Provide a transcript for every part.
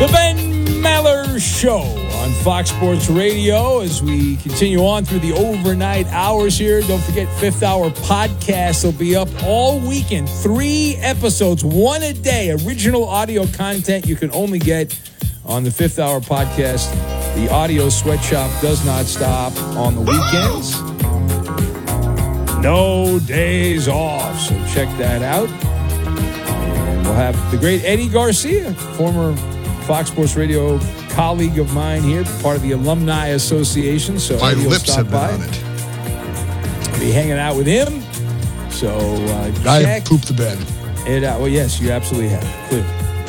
The Ben Maller Show on Fox Sports Radio as we continue on through the overnight hours here. Don't forget, Fifth Hour podcast will be up all weekend. 3 episodes, 1 a day. Original audio content you can only get on the Fifth Hour podcast. The audio sweatshop does not stop on the weekends. No days off, so check that out. And we'll have the great Eddie Garcia, former Fox Sports Radio colleague of mine here, part of the Alumni Association. So my Eddie lips have been on it. I'll be hanging out with him. So I have pooped the bed. Well, yes, you absolutely have. Clearly.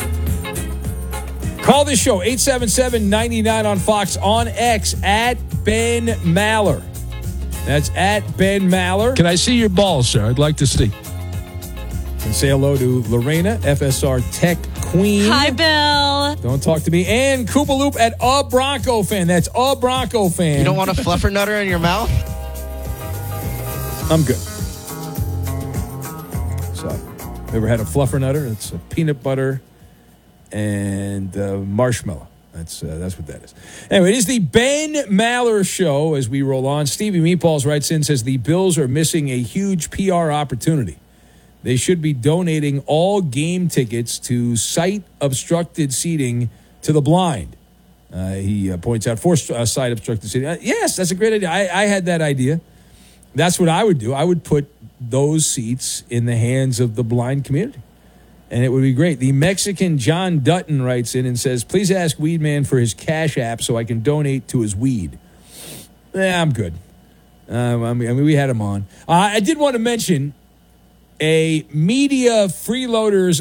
Call this show, 877-99 on Fox, on X, at Ben Maller. That's at Ben Maller. Can I see your balls, sir? I'd like to see. And say hello to Lorena, FSR Tech Queen. Hi, Bill. Don't talk to me. And Koopa Loop at A Bronco Fan. That's A Bronco Fan. You don't want a fluffernutter in your mouth? I'm good. So, ever had a fluffernutter? It's a peanut butter and marshmallow. That's what that is. Anyway, it is the Ben Maller Show as we roll on. Stevie Meatballs writes in, says the Bills are missing a huge PR opportunity. They should be donating all game tickets to sight-obstructed seating to the blind. He points out for sight-obstructed seating. Yes, that's a great idea. I had that idea. That's what I would do. I would put those seats in the hands of the blind community, and it would be great. The Mexican John Dutton writes in and says, please ask Weedman for his Cash App so I can donate to his weed. I'm good. I mean, we had him on. I did want to mention a Media Freeloaders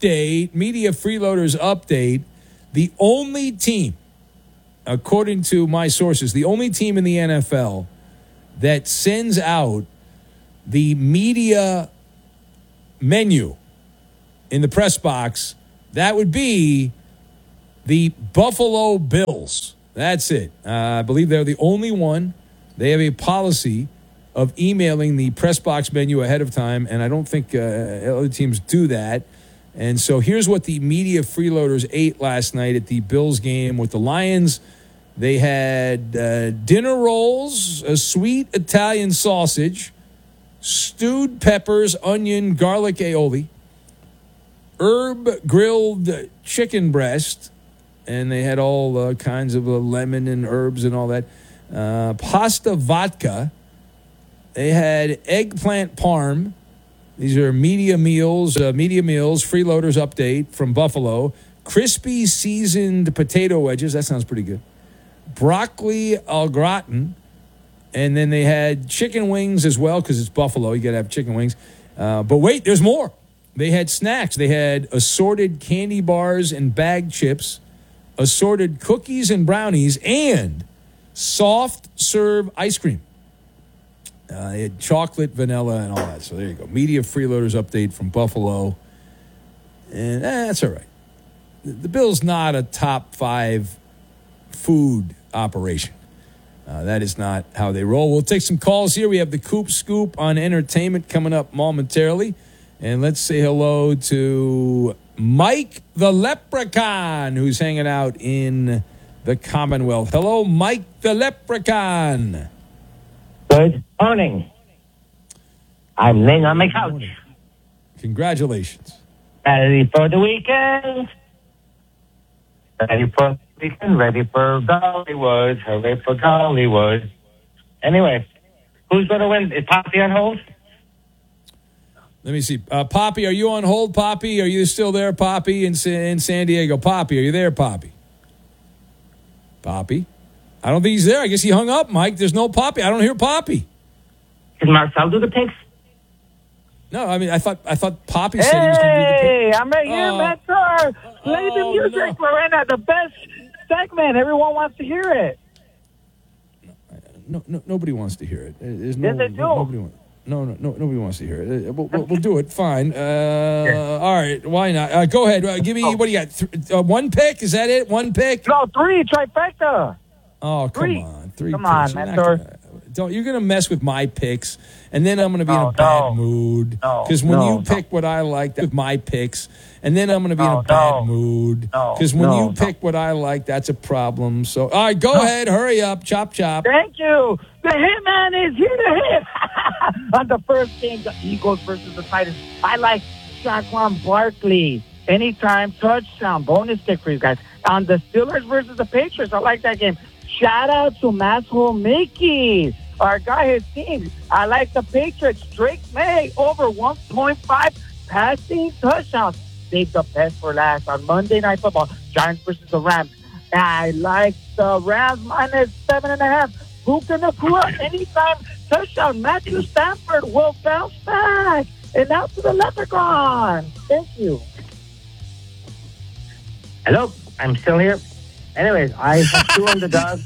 update. The only team, according to my sources, the only team in the NFL that sends out the media menu in the press box, that would be the Buffalo Bills. That's it. I believe they're the only one. They have a policy of emailing the press box menu ahead of time, and I don't think other teams do that. And so here's what the Media Freeloaders ate last night at the Bills game with the Lions. They had dinner rolls, a sweet Italian sausage, stewed peppers, onion, garlic aioli, herb grilled chicken breast, and they had all kinds of lemon and herbs and all that, pasta vodka. They had eggplant parm. These are media meals, freeloaders update from Buffalo. Crispy seasoned potato wedges. That sounds pretty good. Broccoli au gratin. And then they had chicken wings as well because it's Buffalo. You got to have chicken wings. But wait, there's more. They had snacks. They had assorted candy bars and bag chips, assorted cookies and brownies, and soft serve ice cream. They had chocolate, vanilla, and all that. So there you go. Media Freeloaders update from Buffalo. And that's all right. The Bills not a top 5 food operation. That is not how they roll. We'll take some calls here. We have the Coop Scoop on entertainment coming up momentarily. And let's say hello to Mike the Leprechaun, who's hanging out in the Commonwealth. Hello, Mike the Leprechaun. Good morning. I'm laying on my couch. Congratulations. Ready for the weekend. Ready for the weekend. Ready for Gollywood. Hooray for Gollywood. Anyway, who's going to win? Is Poppy on hold? Let me see. Poppy, are you on hold, Poppy? Are you still there, Poppy, in San Diego? Poppy, are you there, Poppy? Poppy? I don't think he's there. I guess he hung up, Mike. There's no Poppy. I don't hear Poppy. Can Marcel do the picks? No, I mean, I thought Poppy said he was going to do the picks. Hey, I'm right here, Mentor. Play the music, Lorena. The best segment. Everyone wants to hear it. No, nobody wants to hear it. There's Yes, they do. Nobody wants to hear it. We'll do it. Fine. All right. Why not? Go ahead. Give me, what do you got? One pick? Is that it? One pick? No, 3. Trifecta. Oh, come 3. on. 3 Come picks. on, Mentor. don't. You're going to mess with my picks, and then I'm going to be in a bad mood. Because when you pick what I like, that's my picks, and then I'm going to be in a bad mood. Because when you pick what I like, that's a problem. So, all right, go ahead. Hurry up. Chop, chop. Thank you. The Hitman is here to hit. On the first game, the Eagles versus the Titans, I like Saquon Barkley. Anytime touchdown. Bonus stick for you guys. On the Steelers versus the Patriots, I like that game. Shout out to Maxwell Mickey, our guy, his team. I like the Patriots. Drake May over 1.5 passing touchdowns. Save the best for last on Monday Night Football. Giants versus the Rams. I like the Rams minus 7.5. Puka Nakua, anytime touchdown. Matthew Stafford will bounce back. And now to the Leprechaun. Thank you. Hello, I'm still here. Anyways, I have two underdogs.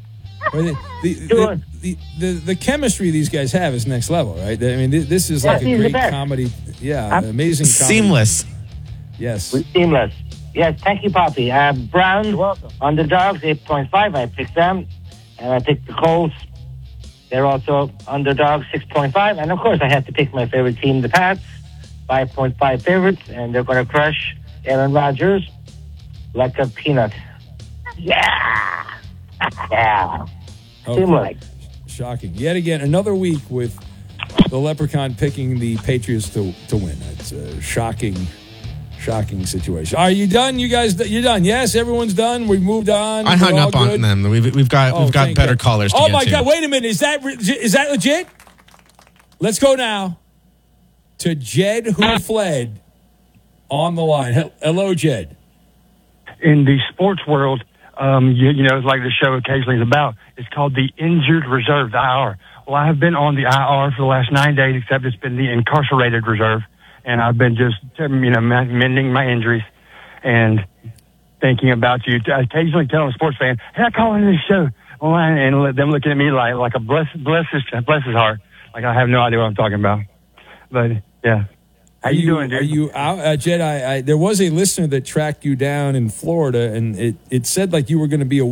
The chemistry these guys have is next level, right? I mean, this is like a great comedy. Yeah, amazing comedy. Seamless. Yes. Seamless. Yes, thank you, Poppy. Browns, underdogs, 8.5. I picked them. And I picked the Colts. They're also underdogs, 6.5. And, of course, I have to pick my favorite team, the Pats, 5.5 favorites. And they're going to crush Aaron Rodgers like a peanut. Yeah. Yeah. Okay. Shocking. Yet again, another week with the Leprechaun picking the Patriots to win. That's a shocking situation. Are you done? You guys, you're done? Yes, everyone's done. We've moved on. I hung up on them. We've got better callers to get to. Oh, my God. Wait a minute. Is that legit? Let's go now to Jed, who fled, on the line. Hello, Jed. In the sports world, you know, it's like the show occasionally is about. It's called the Injured Reserve, the IR. Well, I have been on the IR for the last 9 days, except it's been the Incarcerated Reserve. And I've been just, mending my injuries and thinking about you. I occasionally tell a sports fan, hey, I call into this show. And let them looking at me like a bless his heart. Like I have no idea what I'm talking about. But, yeah. How you doing, dude? Are you out, Jed? There was a listener that tracked you down in Florida, and it said like you were going to be a